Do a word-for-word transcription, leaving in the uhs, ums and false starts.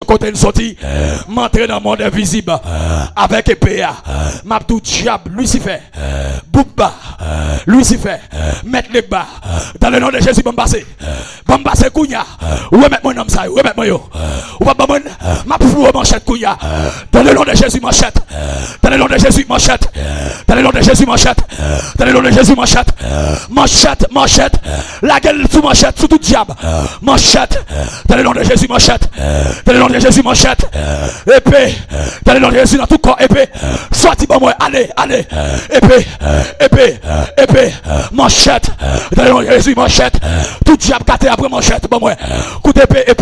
côté de sortie, m'entrer dans le monde invisible avec épée. M'a tout diable, Lucifer, Boubba, Lucifer, mettre les bas. Dans le nom de Jésus, bon passer. Bon passer Kounia. Où est mon homme ça? Où est mon yo? Où va bon m'a pour manchette Kounia. Dans le nom de Jésus, manchette. Dans le nom de Jésus, manchette. Dans le nom de Jésus, manchette. Dans le nom de Jésus, manchette. Manchette, manchette. La gueule sous manchette, sous tout diable. Manchette. Dans le nom de Jésus, manchette. Dans le nom de Jésus, manchette. Épée. Dans le nom de Jésus, dans tout corps, épée. Sorti bon moi, allez, allez. Épée, épée, épée. Manchette. Dans le nom de Jésus, manchette. Tout diable caté après manchette, bon moi. Coup d'épée, épée.